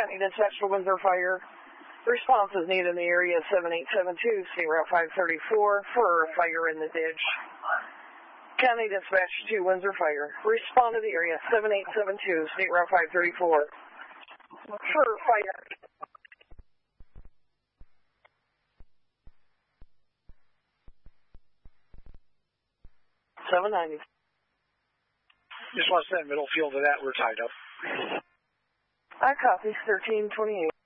County Dispatch to Windsor Fire. Response is needed in the area 7872, State Route 534 for fire in the ditch. County Dispatch to Windsor Fire. Respond to the area 7872, State Route 534 for fire. 790. Just want to send middle field to that. We're tied up. I copy 1328.